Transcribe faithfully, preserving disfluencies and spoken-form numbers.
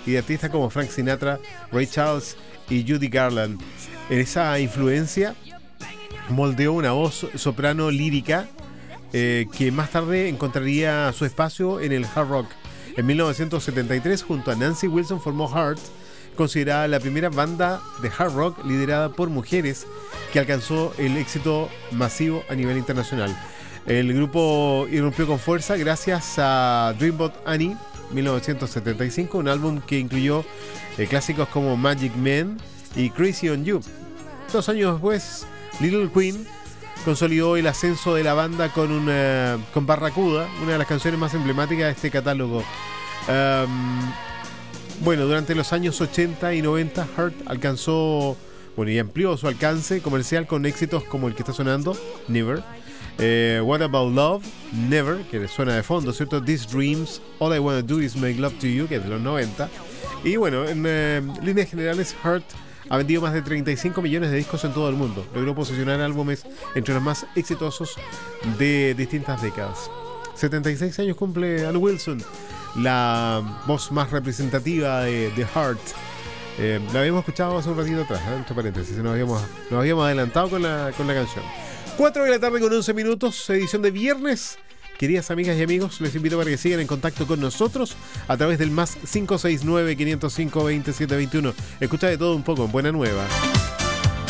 y de artistas como Frank Sinatra, Ray Charles y Judy Garland. Esa influencia moldeó una voz soprano lírica eh, que más tarde encontraría su espacio en el hard rock. En mil novecientos setenta y tres, junto a Nancy Wilson, formó Heart, considerada la primera banda de hard rock liderada por mujeres que alcanzó el éxito masivo a nivel internacional. El grupo irrumpió con fuerza gracias a Dreamboat Annie, mil novecientos setenta y cinco, un álbum que incluyó eh, clásicos como Magic Man y Crazy on You. Dos años después, Little Queen consolidó el ascenso de la banda con, una, con Barracuda, una de las canciones más emblemáticas de este catálogo. Um, bueno, durante los años ochenta y noventa, Heart alcanzó, bueno, y amplió su alcance comercial con éxitos como el que está sonando, Never. Eh, What About Love, Never, que suena de fondo, ¿cierto? These Dreams, All I Wanna Do Is Make Love to You, que es de los noventa. Y bueno, en eh, líneas generales, Heart ha vendido más de treinta y cinco millones de discos en todo el mundo. Logró posicionar álbumes entre los más exitosos de distintas décadas. setenta y seis años cumple Ann Wilson, la voz más representativa de, de Heart. Eh, la habíamos escuchado hace un ratito atrás, ¿eh? Entre paréntesis, nos habíamos, nos habíamos adelantado con la, con la canción. cuatro de la tarde con once minutos, edición de viernes. Queridas amigas y amigos, les invito para que sigan en contacto con nosotros a través del más cinco seis nueve, quinientos cinco, veintisiete veintiuno. Escucha de todo un poco en Buena Nueva.